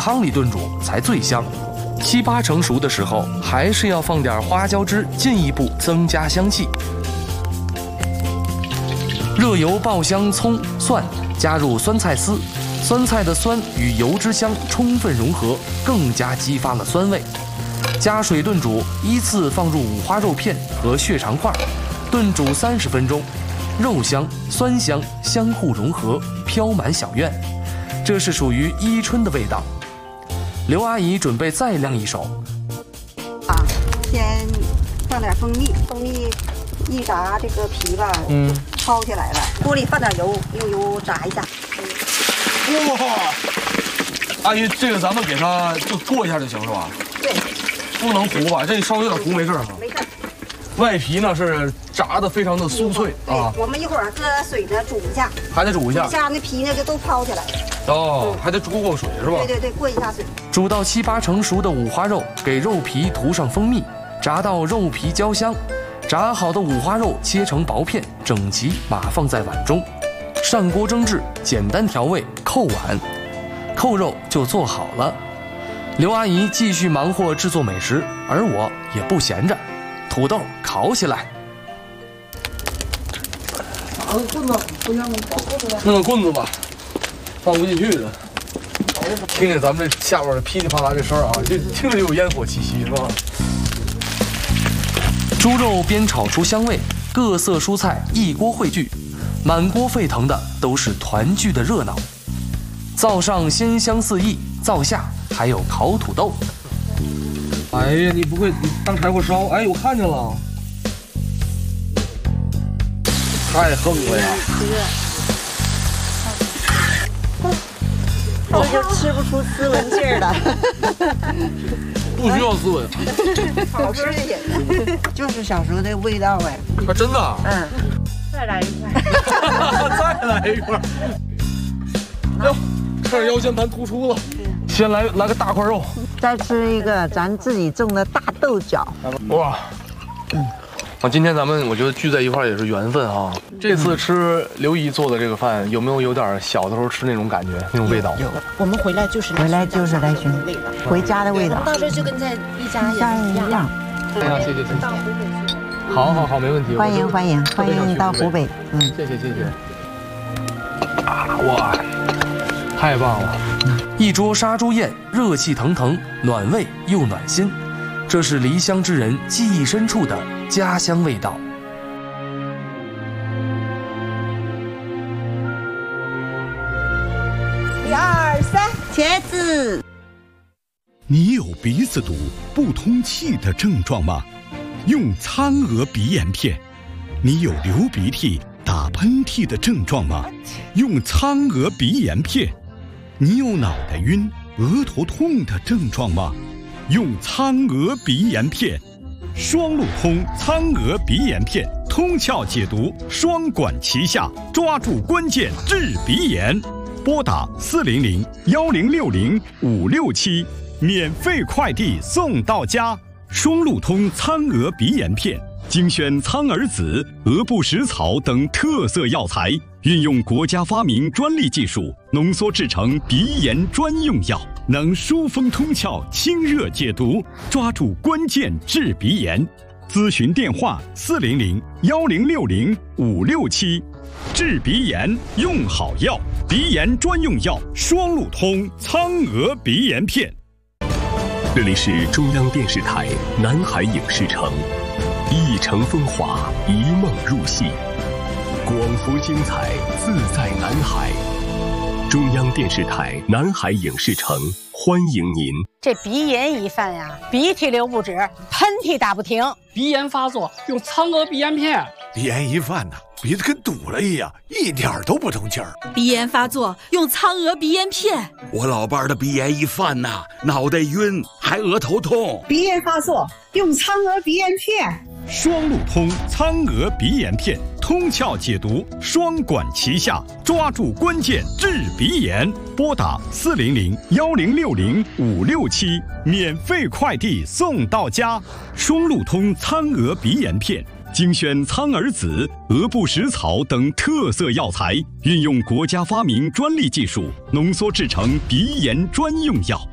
汤里炖煮才最香。7、8成熟的时候，还是要放点花椒汁，进一步增加香气。热油爆香葱、蒜，加入酸菜丝，酸菜的酸与油脂香充分融合，更加激发了酸味。加水炖煮，依次放入五花肉片和血肠块，炖煮30分钟，肉香、酸香相互融合，飘满小院。这是属于伊春的味道。刘阿姨准备再亮一手。 先放点蜂蜜，蜂蜜一炸，这个皮吧，抛起来了。锅里放点油，用油炸一下。 哇，阿姨，这个咱们给它就过一下就行是吧？ 对， 不能糊吧？这稍微有点糊没事哈。 没事。 外皮呢是炸的非常的酥脆啊。 我们一会儿搁水呢煮一下， 还得煮一下， 那皮呢就都抛起来了。 哦，还得煮过水是吧？ 对，过一下水。 煮到7、8成熟的五花肉，给肉皮涂上蜂蜜，炸到肉皮焦香。炸好的五花肉切成薄片，整齐码放在碗中。上锅蒸制，简单调味，扣碗，扣肉就做好了。刘阿姨继续忙活制作美食，而我也不闲着，土豆烤起来。 拿个棍子，不像弄个棍子吧，放不进去的。听见咱们这下边噼里啪啦这声啊，这听着就有烟火气息，是吧？ 猪肉煸炒出香味，各色蔬菜一锅汇聚，满锅沸腾的都是团聚的热闹。灶上鲜香四溢，灶下还有烤土豆。 哎呀，你不会当柴火烧？哎，我看见了，太横了呀！ 这就吃不出斯文劲儿了。 不需要斯文， 好吃一点，就是小时候的味道哎。 啊，真的？ 再来一块。 再来一块。哟，看着腰间盘突出了。先来个大块肉， 再吃一个咱自己种的大豆角。 哇，今天咱们我觉得聚在一块儿也是缘分啊。这次吃刘姨做的这个饭，有点小的时候吃那种感觉，那种味道？ 有，我们回来就是来寻回家的味道。到时候就跟在一家人一样。 哎呀，谢谢。好，没问题。 欢迎你到湖北。 谢谢。哇，太棒了！ 一桌杀猪宴，热气腾腾，暖胃又暖心。这是离乡之人记忆深处的家乡味道。 1、2、3，茄子。 你有鼻子堵、不通气的症状吗？用苍娥鼻炎片。你有流鼻涕、打喷嚏的症状吗？用苍娥鼻炎片。你有脑袋晕、额头痛的症状吗？用苍娥鼻炎片。双路通苍娥鼻炎片，通窍解毒，双管齐下，抓住关键治鼻炎。拨打400-1060-567，免费快递送到家。双路通苍娥鼻炎片，精选苍耳子、鹅不食草等特色药材，运用国家发明专利技术，浓缩制成鼻炎专用药，能疏风通窍、清热解毒，抓住关键治鼻炎。咨询电话400-1060-567。治鼻炎用好药，鼻炎专用药双路通苍娥鼻炎片。 这里是中央电视台南海影视城，一城风华，一梦入戏，广福精彩，自在南海。中央电视台南海影视城欢迎您。 这鼻炎一犯呀，鼻涕流不止，喷嚏打不停。 鼻炎发作用苍娥鼻炎片。 鼻炎一犯呢，鼻子跟堵了一样，一点都不通气儿。 鼻炎发作用苍娥鼻炎片。 我老伴儿的鼻炎一犯呐，脑袋晕，还额头痛。 鼻炎发作用苍娥鼻炎片。 双路通苍娥鼻炎片，通窍解毒，双管齐下，抓住关键治鼻炎。拨打400-1060-567，免费快递送到家。双路通苍娥鼻炎片，精选苍耳子、鹅不食草等特色药材，运用国家发明专利技术，浓缩制成鼻炎专用药，